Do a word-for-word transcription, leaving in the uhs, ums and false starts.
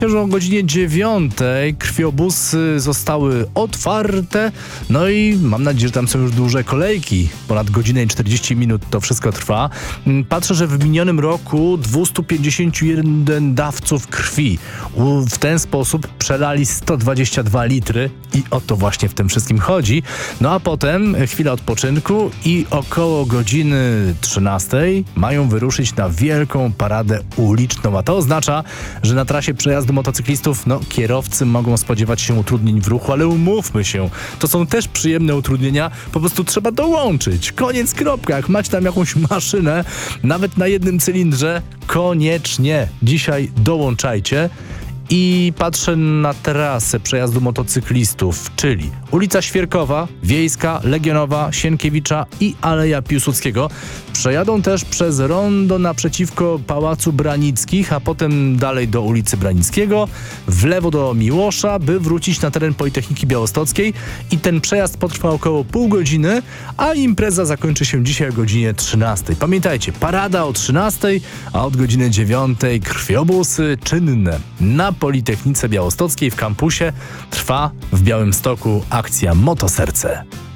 Już o godzinie dziewiątej krwiobusy zostały otwarte, no i mam nadzieję, że tam są już duże kolejki. Ponad godzinę i czterdzieści minut to wszystko trwa. Patrzę, że w minionym roku dwieście pięćdziesiąt jeden dawców krwi w ten sposób przelali sto dwadzieścia dwa litry i o to właśnie w tym wszystkim chodzi. No a potem chwila odpoczynku i około godziny trzynastej mają wyruszyć na wielką paradę uliczną, a to oznacza, że na trasie przejazdu motocyklistów, no kierowcy mogą spodziewać się utrudnień w ruchu, ale umówmy się, to są też przyjemne utrudnienia, po prostu trzeba dołączyć. Koniec, kropka. Jak macie tam jakąś maszynę, nawet na jednym cylindrze, koniecznie dzisiaj dołączajcie. I patrzę na trasę przejazdu motocyklistów, czyli ulica Świerkowa, Wiejska, Legionowa, Sienkiewicza i Aleja Piłsudskiego. Przejadą też przez rondo naprzeciwko Pałacu Branickich, a potem dalej do ulicy Branickiego, w lewo do Miłosza, by wrócić na teren Politechniki Białostockiej i ten przejazd potrwa około pół godziny, a impreza zakończy się dzisiaj o godzinie trzynastej. Pamiętajcie, parada o trzynastej, a od godziny dziewiątej krwiobusy czynne. Na Politechnice Białostockiej w kampusie trwa w Białymstoku akcja Motoserce.